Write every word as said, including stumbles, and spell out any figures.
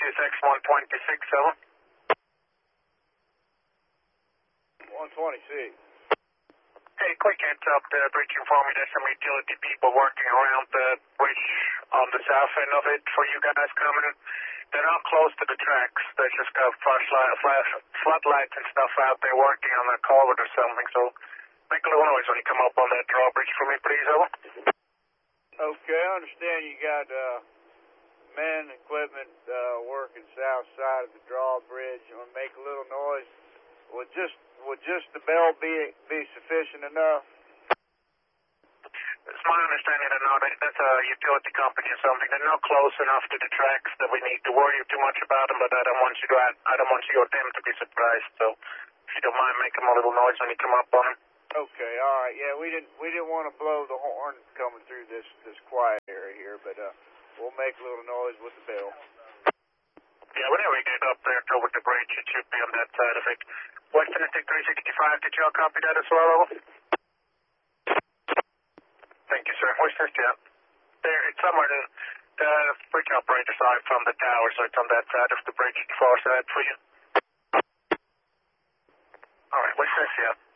Sirius X one twenty-six, over. one twenty-six. Hey, quick heads up, the bridge informed me there's some utility people working around the bridge on the south end of it for you guys coming. They're not close to the tracks. They just got flashlight, flash, floodlights and stuff out there working on a culvert or something, so make a little noise when you come up on that drawbridge for me, please, over. Okay, I understand you got uh, men and equipment uh, working south side of the drawbridge. You want to make a little noise? Would just would just the bell be be sufficient enough? It's my understanding that no, that's a utility company or something. They're not close enough to the tracks that we need to worry too much about them, but I don't want you to I don't want you or them to be surprised. So if you don't mind, make them a little noise when you come up on them. Okay, all right. Yeah, we didn't we didn't want to blow the horn coming through this this quiet area here, but uh, we'll make a little noise with the bell. Yeah, whenever we get up there toward the bridge, it should be on that side of it. Western Attic three sixty-five, did y'all copy that as well, over? Thank you, sir. Western, yeah. There, it's somewhere the, the bridge operator side from the tower, so it's on that side of the bridge, far side for you. All right, Western, yeah.